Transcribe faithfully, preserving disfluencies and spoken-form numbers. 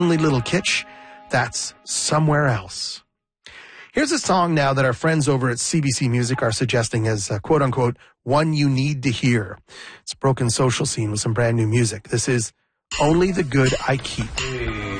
only little kitsch, that's Somewhere Else. Here's a song now that our friends over at C B C Music are suggesting as uh, quote-unquote one you need to hear. It's Broken Social Scene with some brand new music. This is Only the Good I Keep.